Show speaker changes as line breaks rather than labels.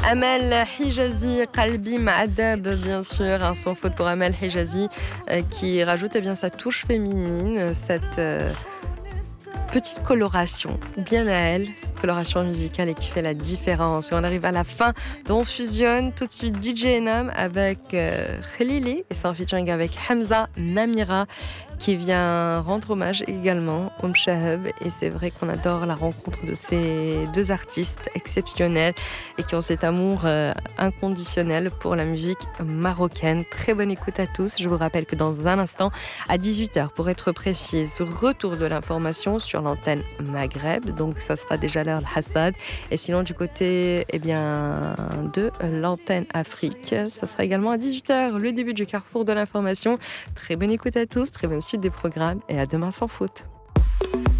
Amel Hijazi, Qalbi Ma'adab, bien sûr, un sans faute pour Amel Hijazi, qui rajoute bien sa touche féminine, cette petite coloration bien à elle, cette coloration musicale et qui fait la différence. Et on arrive à la fin, dont on fusionne tout de suite DJ Enam avec Khalili et son featuring avec Hamza Namira, qui vient rendre hommage également au Shahab. Et c'est vrai qu'on adore la rencontre de ces deux artistes exceptionnels et qui ont cet amour inconditionnel pour la musique marocaine. Très bonne écoute à tous. Je vous rappelle que dans un instant, à 18h, pour être précise, retour de l'information sur l'antenne Maghreb. Donc ça sera déjà l'heure de Hassad. Et sinon du côté de l'antenne Afrique, ça sera également à 18h, le début du carrefour de l'information. Très bonne écoute à tous, très bonne suite des programmes et à demain sans faute.